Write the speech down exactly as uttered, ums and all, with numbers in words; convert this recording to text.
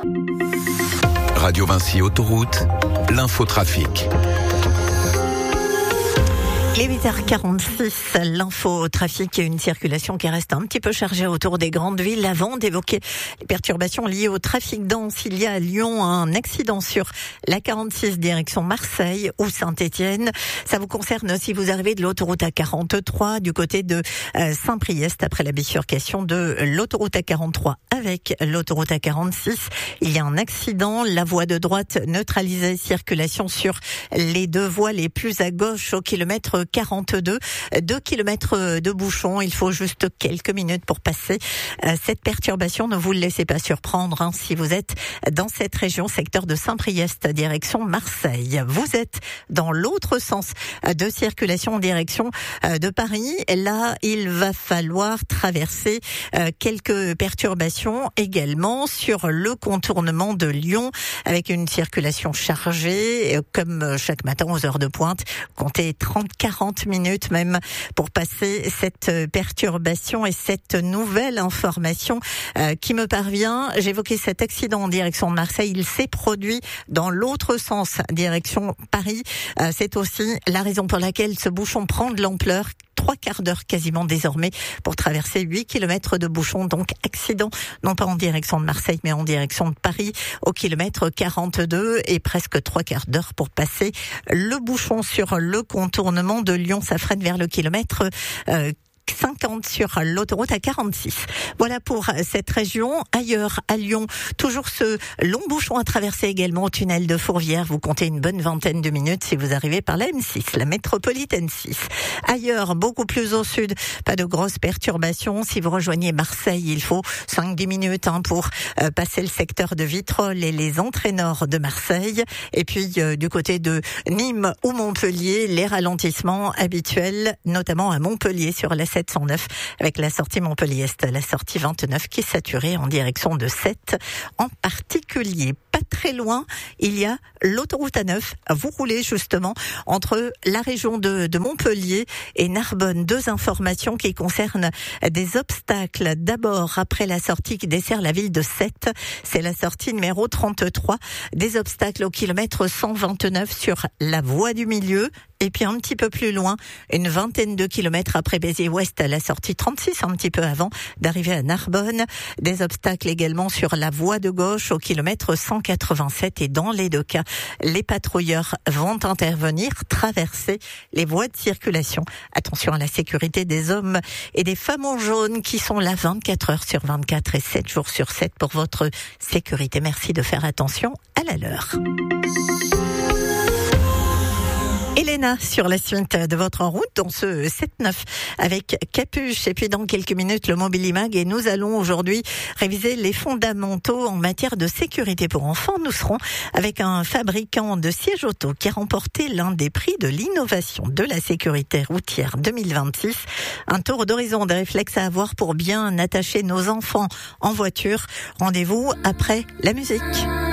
Radio Vinci Autoroute, l'infotrafic. Il est huit heures quarante-six, l'info trafic et une circulation qui reste un petit peu chargée autour des grandes villes. Avant d'évoquer les perturbations liées au trafic dense, il y a à Lyon un accident sur la quarante-six direction Marseille ou Saint-Étienne. Ça vous concerne si vous arrivez de l'autoroute A quarante-trois du côté de Saint-Priest après la bifurcation de l'autoroute A quarante-trois avec l'autoroute A quarante-six. Il y a un accident, la voie de droite neutralisée, circulation sur les deux voies les plus à gauche au kilomètre quarante-deux, deux kilomètres de bouchons. Il faut juste quelques minutes pour passer cette perturbation. Ne vous le laissez pas surprendre hein, si vous êtes dans cette région, secteur de Saint-Priest, direction Marseille. Vous êtes dans l'autre sens de circulation en direction de Paris. Là, il va falloir traverser quelques perturbations également sur le contournement de Lyon avec une circulation chargée comme chaque matin aux heures de pointe. Comptez trente à quarante minutes même pour passer cette perturbation et cette nouvelle information euh, qui me parvient. J'évoquais cet accident en direction de Marseille. Il s'est produit dans l'autre sens, direction Paris. Euh, c'est aussi la raison pour laquelle ce bouchon prend de l'ampleur. Trois quarts d'heure quasiment désormais pour traverser huit kilomètres de bouchons. Donc accident, non pas en direction de Marseille, mais en direction de Paris au kilomètre quarante-deux et presque trois quarts d'heure pour passer le bouchon sur le contournement de Lyon. Ça freine vers le kilomètre euh, cinquante sur l'autoroute A quarante-six. Voilà pour cette région. Ailleurs, à Lyon, toujours ce long bouchon à traverser également au tunnel de Fourvière. Vous comptez une bonne vingtaine de minutes si vous arrivez par la M six, la métropolitaine six. Ailleurs, beaucoup plus au sud, pas de grosses perturbations. Si vous rejoignez Marseille, il faut cinq à dix minutes hein, pour euh, passer le secteur de Vitrolles et les entrées nord de Marseille. Et puis, euh, du côté de Nîmes ou Montpellier, les ralentissements habituels, notamment à Montpellier sur la sept cent neuf avec la sortie Montpellier-Est, la sortie vingt-neuf qui est saturée en direction de Sète en particulier. Pas très loin, il y a l'autoroute A neuf. Vous roulez justement entre la région de, de Montpellier et Narbonne. Deux informations qui concernent des obstacles. D'abord, après la sortie qui dessert la ville de Sète, c'est la sortie numéro trente-trois. Des obstacles au kilomètre cent vingt-neuf sur la voie du milieu. Et puis un petit peu plus loin, une vingtaine de kilomètres après Béziers-Ouest, à la sortie trente-six, un petit peu avant d'arriver à Narbonne. Des obstacles également sur la voie de gauche au kilomètre cent quatre-vingt-sept. Et dans les deux cas, les patrouilleurs vont intervenir, traverser les voies de circulation. Attention à la sécurité des hommes et des femmes en jaune qui sont là vingt-quatre heures sur vingt-quatre et sept jours sur sept pour votre sécurité. Merci de faire attention à la leur. Elena, sur la suite de votre en route dans ce sept neuf avec Capuche. Et puis dans quelques minutes, le Mobilimag. Et nous allons aujourd'hui réviser les fondamentaux en matière de sécurité pour enfants. Nous serons avec un fabricant de sièges auto qui a remporté l'un des prix de l'innovation de la sécurité routière deux mille vingt-six. Un tour d'horizon des réflexes à avoir pour bien attacher nos enfants en voiture. Rendez-vous après la musique.